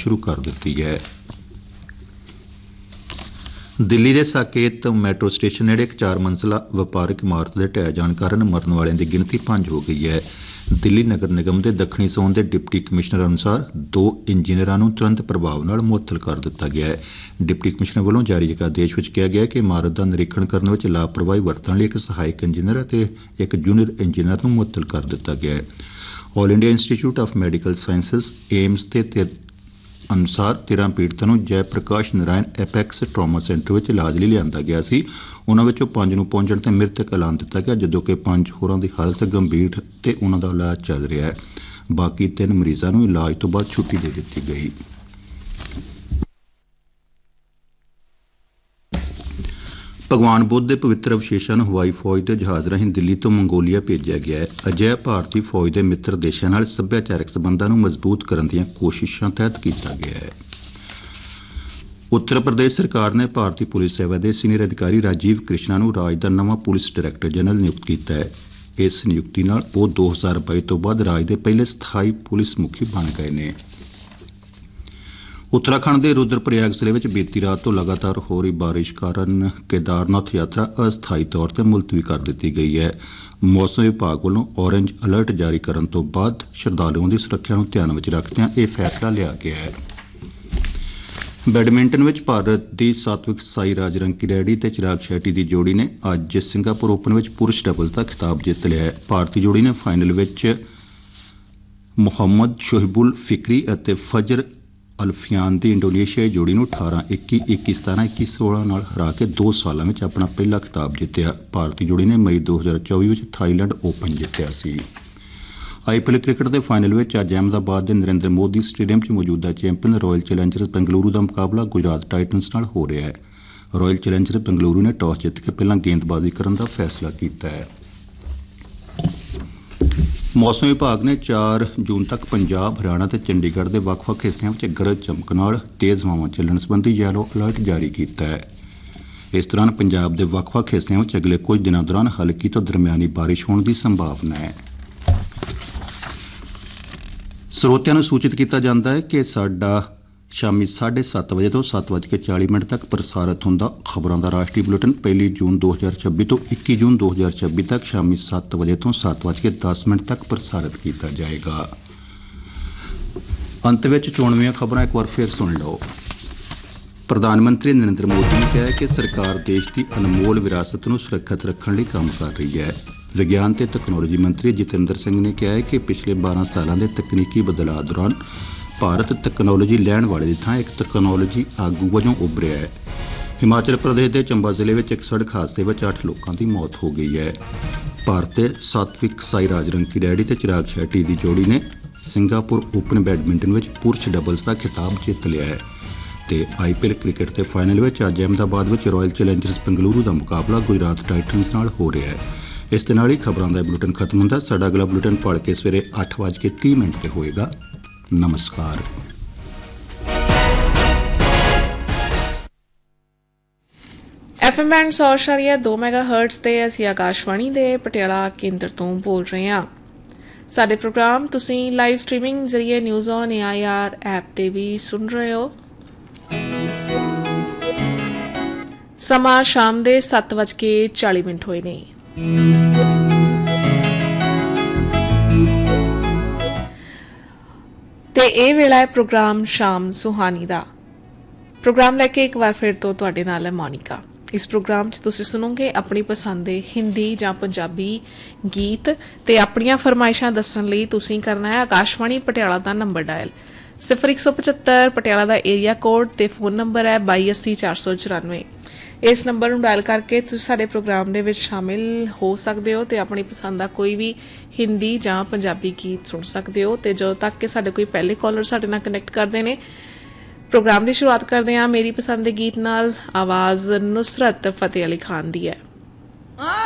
शुरू कर दी है। दिल्ली के साकेत मैट्रो स्टेशन नेड़े एक 4 मंजिला व्यापारिक इमारत के ढह जाने कारण मरन वालों की गिनती 5 हो गई है। दिल्ली नगर निगम के दक्षिणी जोन के डिप्टी कमिश्नर अनुसार 2 इंजीनियरों को तुरंत प्रभाव नाल मुअत्तल कर दिता गया है। डिप्टी कमिश्नर वालों जारी एक आदेश में कहा गया कि इमारत का निरीक्षण करने में लापरवाही वरतण लई एक सहायक इंजीनियर और एक जूनियर इंजीनियर को मुअत्तल कर दिता गया है। All India institute of medical sciences AIIMS के अनुसार 13 पीड़ितों को Jayaprakash Narayan Apex trauma centre में इलाज लिए लिया गया सी। उन्हां विचों 5 नूं पहुंचण ते मृतक ऐलान दिता गया, जदों कि 5 होरां दी हालत गंभीर ते उन्हां दा इलाज चल रहा है। बाकी 3 मरीज़ां नूं इलाज तो बाद छुट्टी दे दी गई। भगवान बुद्ध के पवित्र अवशेषों को हवाई फौज के जहाज़ राਹੀਂ दिल्ली तो मंगोलिया भेजा गया है। अजिहा भारतीय फौज के मित्र देशों नाल सभ्याचारक संबंधों को मजबूत करने दी कोशिशों तहत किया गया है। उत्तर प्रदेश सरकार ने भारतीय पुलिस सेवा के सीनियर अधिकारी राजीव कृष्णा को राज का नवा पुलिस डायरैक्टर जनरल नियुक्त किया है। इस नियुक्ति नाल वो 2022 तो बाद राज के पहले स्थाई पुलिस मुखी बन गए हैं। उत्तराखंड के रुद्रप्रयाग जिले में बीती रात तो लगातार हो रही बारिश कारण केदारनाथ यात्रा अस्थाई तौर पर मुलतवी कर दी गई है। मौसम विभाग वालों ऑरेंज अलर्ट जारी करने तो बाद श्रद्धालुओं की सुरक्षा को ध्यान में रखदे यह फैसला लिया गया है। बैडमिंटन में भारत की सात्विक साईराज रंकीरेड्डी ते चिराग शेट्टी की जोड़ी ने अज सिंगापुर ओपन में पुरुष डबल्स का खिताब जित लिया है। भारतीय जोड़ी ने फाइनल में मोहम्मद शोहिबुल फिक्री और फजर अल्फियान की इंडोनेशियाई जोड़ी को 18-21, 21-17, 21-16 नाल हरा के 2 सालों में अपना पहला खिताब जितया। भारतीय जोड़ी ने मई 2024 में थाईलैंड ओपन जितया सी। IPL क्रिकेट के फाइनल में अज अहमदाबाद के नरेंद्र मोदी स्टेडियम च मौजूदा चैंपीयन रॉयल चैलेंजर्स बेंगलुरू का मुकाबला गुजरात टाइटन्स नाल हो रहा है। रॉयल चैलेंजर्स बेंगलुरू ने टॉस जीत के पहला गेंदबाजी करने का फैसला किया है। मौसम विभाग ने 4 जून तक पंजाब, हरियाणा और चंडीगढ़ के ਵੱਖ-ਵੱਖ हिस्सों में गरज चमक नाल तेज़ हवावां चलण संबंधी येलो अलर्ट जारी किया है। इस दौरान पंजाब के ਵੱਖ-ਵੱਖ हिस्सों में अगले कुछ दिनों दौरान हल्की तो दरमियानी बारिश होने की संभावना है। ਸਰੋਤਿਆਂ ਨੂੰ सूचित किया जाता है कि साडा शामी 7:30 बजे तो 7:40 तक प्रसारित होंदा खबरों का राष्ट्रीय बुलेटिन 1 जून 2026 तो 21 जून 2026 तक शामी 7 बजे तो 7:10 तक प्रसारित किया जाएगा। अंत में चोणवीं खबरां एक बार फिर सुन लो। प्रधानमंत्री नरेंद्र मोदी ने कहा है कि सरकार देश की अनमोल विरासत को सुरक्षित रखने लिए काम कर रही है। विज्ञान ते तकनोलॉजी मंत्री जितेंद्र सिंह ने कहा है कि पिछले 12 सालों के तकनीकी बदलाव दौरान भारत तकनोलॉजी लैण वाले की थां एक तकनोलॉजी आगू वजों उभरिया है। हिमाचल प्रदेश के चंबा जिले में एक सड़क हादसे में 8 लोगों की मौत हो गई है। भारत के सात्विक साईराज रंकीरेड्डी ते चिराग शेट्टी की जोड़ी ने सिंगापुर ओपन बैडमिंटन में पुरुष डबल्स का खिताब जीत लिया है। IPL क्रिकेट के फाइनल में अज अहमदाबाद में रॉयल चैलेंजर्स बेंगलुरू का मुकाबला गुजरात टाइटन्स नाल हो रहा है। इस दे नाल ही खबरों का बुलेटिन खत्म होता। साडा अगला बुलेटिन पढ़ के सवेरे 8:30 से होएगा। नमस्कार। FM बैंड 100.2 MHz ਤੇ ਅਸੀਂ ਆਕਾਸ਼ਵਾਣੀ ਦੇ ਪਟਿਆਲਾ ਕੇਂਦਰ ਤੋਂ ਬੋਲ ਰਹੇ ਹਾਂ। ਸਾਡੇ ਪ੍ਰੋਗਰਾਮ ਤੁਸੀਂ ਲਾਈਵ ਸਟ੍ਰੀਮਿੰਗ ਜ਼ਰੀਏ ਨਿਊਜ਼ ਔਨ AIR ਐਪ ਤੇ ਵੀ ਸੁਣ ਰਹੇ ਹੋ। ਸਮਾਂ ਸ਼ਾਮ ਦੇ 7:40 ਹੋਏ ਨੇ। ਤੇ ਇਹ ਵੇਲਾ ਹੈ ਪ੍ਰੋਗਰਾਮ ਸ਼ਾਮ ਸੁਹਾਨੀ ਦਾ। ਪ੍ਰੋਗਰਾਮ ਲੈ ਕੇ ਇੱਕ ਵਾਰ ਫਿਰ ਤੋਂ ਤੁਹਾਡੇ ਨਾਲ ਹੈ ਮੋਨਿਕਾ। ਇਸ ਪ੍ਰੋਗਰਾਮ 'ਚ ਤੁਸੀਂ ਸੁਣੋਗੇ ਆਪਣੀ ਪਸੰਦ ਦੇ ਹਿੰਦੀ ਜਾਂ ਪੰਜਾਬੀ ਗੀਤ ਤੇ ਆਪਣੀਆਂ ਫਰਮਾਇਸ਼ਾਂ ਦੱਸਣ ਲਈ ਤੁਸੀਂ ਕਰਨਾ ਹੈ ਆਕਾਸ਼ਵਾਣੀ ਪਟਿਆਲਾ ਦਾ ਨੰਬਰ ਡਾਇਲ 0175 ਪਟਿਆਲਾ ਦਾ ਏਰੀਆ ਕੋਡ ਤੇ ਫੋਨ ਨੰਬਰ ਹੈ 828494। ਇਸ ਨੰਬਰ ਨੂੰ ਡਾਇਲ ਕਰਕੇ ਤੁਸੀਂ ਸਾਡੇ ਪ੍ਰੋਗਰਾਮ ਦੇ ਵਿੱਚ ਸ਼ਾਮਿਲ ਹੋ ਸਕਦੇ ਹੋ ਤੇ ਆਪਣੀ ਪਸੰਦ ਦਾ ਕੋਈ ਵੀ ਹਿੰਦੀ ਜਾਂ ਪੰਜਾਬੀ ਗੀਤ ਸੁਣ ਸਕਦੇ ਹੋ। ਤੇ ਜਦੋਂ ਤੱਕ ਕਿ ਸਾਡੇ ਕੋਈ ਪਹਿਲੇ ਕਾਲਰ ਸਾਡੇ ਨਾਲ ਕਨੈਕਟ ਕਰਦੇ ਨੇ ਪ੍ਰੋਗਰਾਮ ਦੀ ਸ਼ੁਰੂਆਤ ਕਰਦੇ ਹਾਂ ਮੇਰੀ ਪਸੰਦ ਦੇ ਗੀਤ ਨਾਲ। ਆਵਾਜ਼ ਨੁਸਰਤ ਫਤਿਹ ਅਲੀ ਖਾਨ ਦੀ ਹੈ।